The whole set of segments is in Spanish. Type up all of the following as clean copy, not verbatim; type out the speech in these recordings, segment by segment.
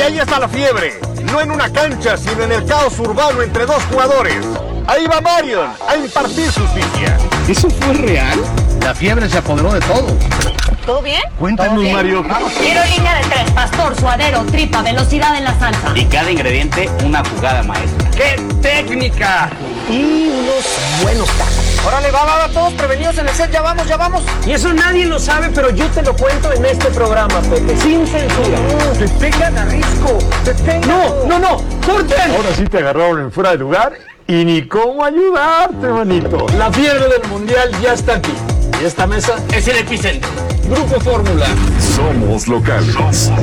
ahí está la fiebre, no en una cancha, sino en el caos urbano entre dos jugadores. Ahí va Marion a impartir justicia. ¿Eso fue real? La fiebre se apoderó de todo. ¿Todo bien? Cuéntanos, Mario. Quiero línea de 3, pastor, suadero, tripa, velocidad en la salsa. Y cada ingrediente una jugada maestra. ¡Qué técnica! Y unos buenos tacos. Órale, va, todos prevenidos en el set, ya vamos. Y eso nadie lo sabe, pero yo te lo cuento en este programa, Pepe, sin censura. Te tengan a risco, No, corten. Ahora sí te agarraron en fuera de lugar y ni cómo ayudarte, manito. La fiebre del mundial ya está aquí. Y esta mesa es el epicentro. Grupo Fórmula. Somos locales.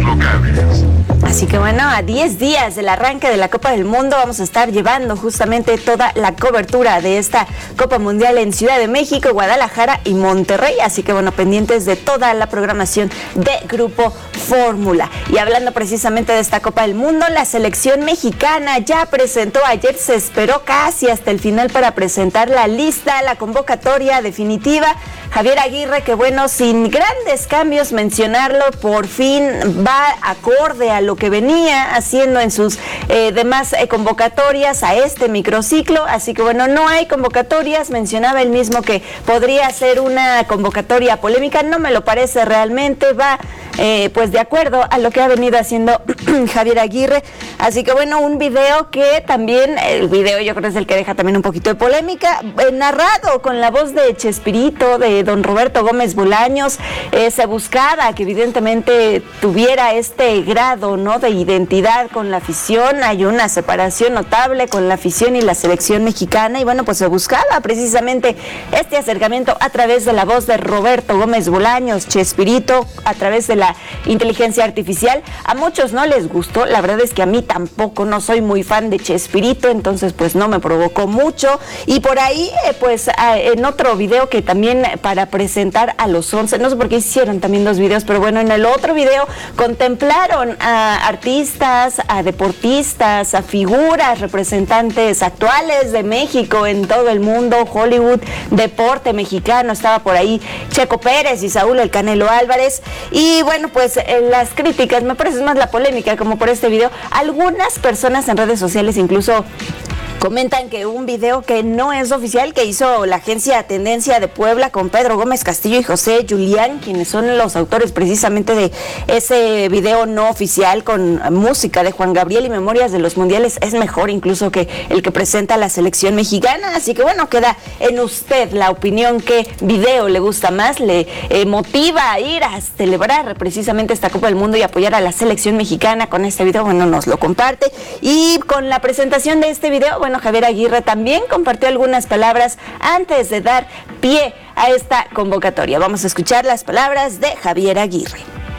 Así que bueno, a 10 días del arranque de la Copa del Mundo vamos a estar llevando justamente toda la cobertura de esta Copa Mundial en Ciudad de México, Guadalajara y Monterrey. Así que bueno, pendientes de toda la programación de Grupo Fórmula. Y hablando precisamente de esta Copa del Mundo, la selección mexicana ya presentó ayer, se esperó casi hasta el final para presentar la lista, la convocatoria definitiva. Javier Aguirre, que bueno, sin grandes cambios, mencionarlo, por fin va acorde a lo que venía haciendo en sus demás convocatorias a este microciclo. Así que bueno, no hay convocatorias. Mencionaba él mismo que podría ser una convocatoria polémica. No me lo parece realmente. Va pues de acuerdo a lo que ha venido haciendo Javier Aguirre. Así que bueno, un video que también, el video yo creo es el que deja también un poquito de polémica, narrado con la voz de Chespirito, de don Roberto Gómez Bolaños. Se buscaba que evidentemente tuviera este grado, ¿no?, de identidad con la afición. Hay una separación notable con la afición y la selección mexicana, y bueno, pues se buscaba precisamente este acercamiento a través de la voz de Roberto Gómez Bolaños, Chespirito, a través de la inteligencia artificial. A muchos no les gustó, la verdad es que a mí tampoco, no soy muy fan de Chespirito, entonces pues no me provocó mucho. Y por ahí pues en otro video que también para presentar a los 11, no sé por qué hicieron también dos videos, pero bueno, en el otro video contemplaron a artistas, a deportistas, a figuras, representantes actuales de México en todo el mundo, Hollywood, deporte mexicano. Estaba por ahí Checo Pérez y Saúl El Canelo Álvarez. Y bueno, pues las críticas, me parece más la polémica como por este video. Algunas personas en redes sociales incluso comentan que un video que no es oficial, que hizo la agencia Tendencia de Puebla con Pedro Gómez Castillo y José Julián, quienes son los autores precisamente de ese video no oficial con música de Juan Gabriel y memorias de los mundiales, es mejor incluso que el que presenta la selección mexicana. Así que bueno, queda en usted la opinión, qué video le gusta más, le motiva a ir a celebrar precisamente esta Copa del Mundo y apoyar a la selección mexicana con este video. Bueno, nos lo comparte. Y con la presentación de este video, bueno, Javier Aguirre también compartió algunas palabras antes de dar pie a esta convocatoria. Vamos a escuchar las palabras de Javier Aguirre.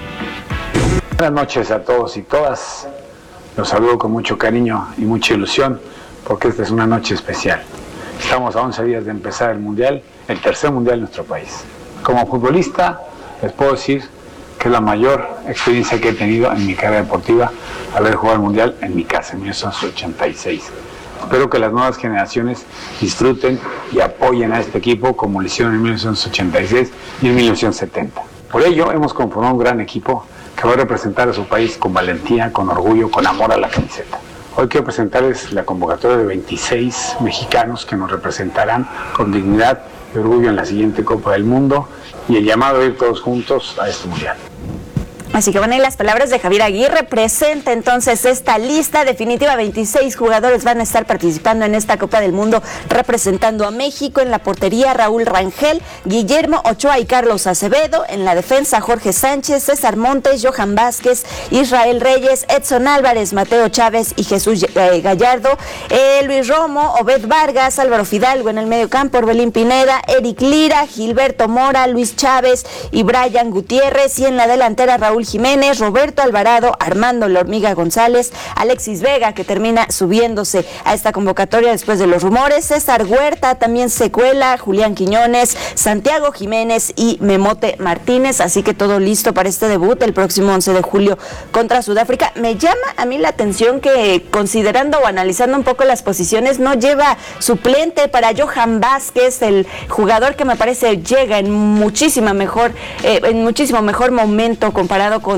Buenas noches a todos y todas. Los saludo con mucho cariño y mucha ilusión, porque esta es una noche especial. Estamos a 11 días de empezar el Mundial, el tercer Mundial de nuestro país. Como futbolista, les puedo decir que es la mayor experiencia que he tenido en mi carrera deportiva, haber jugado el Mundial en mi casa, en 1986. Espero que las nuevas generaciones disfruten y apoyen a este equipo como lo hicieron en 1986 y en 1970. Por ello, hemos conformado un gran equipo que va a representar a su país con valentía, con orgullo, con amor a la camiseta. Hoy quiero presentarles la convocatoria de 26 mexicanos que nos representarán con dignidad y orgullo en la siguiente Copa del Mundo y el llamado a ir todos juntos a este Mundial. Así que bueno, y las palabras de Javier Aguirre presenta entonces esta lista definitiva. 26 jugadores van a estar participando en esta Copa del Mundo representando a México. En la portería, Raúl Rangel, Guillermo Ochoa y Carlos Acevedo. En la defensa, Jorge Sánchez, César Montes, Johan Vázquez, Israel Reyes, Edson Álvarez, Mateo Chávez y Jesús Gallardo. Luis Romo, Obed Vargas, Álvaro Fidalgo en el medio campo, Orbelín Pineda, Eric Lira, Gilberto Mora, Luis Chávez y Brian Gutiérrez. Y en la delantera, Raúl Jiménez, Roberto Alvarado, Armando La Hormiga González, Alexis Vega, que termina subiéndose a esta convocatoria después de los rumores, César Huerta también se cuela, Julián Quiñones, Santiago Jiménez y Memote Martínez. Así que todo listo para este debut el próximo 11 de julio contra Sudáfrica. Me llama a mí la atención que, considerando o analizando un poco las posiciones, no lleva suplente para Johan Vázquez, el jugador que me parece llega en muchísimo mejor momento comparado con